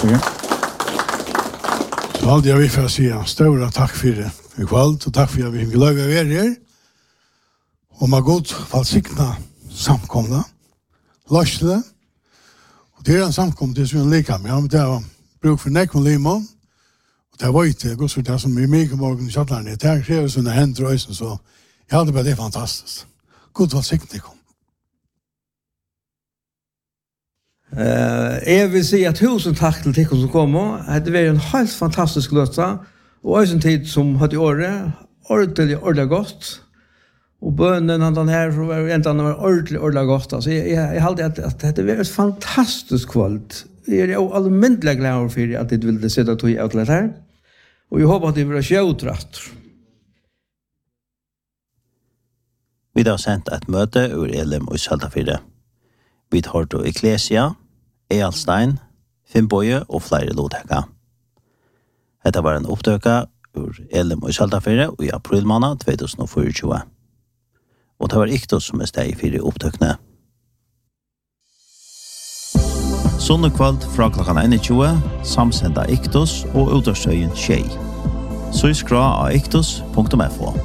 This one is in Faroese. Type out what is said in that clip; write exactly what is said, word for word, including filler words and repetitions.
Okay. Så alltid jag vill för att säga stora tack för det i kväll och tack för att vi fick lov att vara här. Och med god välsigna samkomna. Løsle. Og det er en samkomst som er lika med. Men det er bruk for nekon limon. Og det var ikke godt for det som i Mikelborgen i Kjattlerne. Det er krevet sånne hender og så jeg hadde bare det fantastisk. God velsignet kom. Uh, jeg vil si at tusen takk til dere som kom. Det var en helt fantastisk løte. Og også en tid som hadde året. Ordentlig, ordentlig godt. Och bönen han här så var ända var ordentligt ordentligt gott alltså jag jag, jag hade att, att det var ett fantastiskt kväll. Jag är allmäntligt glad för att det ville sätta till outlet här. Och jag hoppas att det blir självtratt. Vi har sendt et møte ur Elim og Saltafire. Vi har til Ecclesia, Ealstein, Finnbøye og flere lodhekka. Dette var en oppdøka ur Elim og Saltafire i april måned tjuetusen tjuefire. Og det var Iktos som er steg i fire opptøkene. Sånne kveld fra klokken tjue, samsenda Iktos og utårstøyen Tjei. Så skra av iktos punktum f o.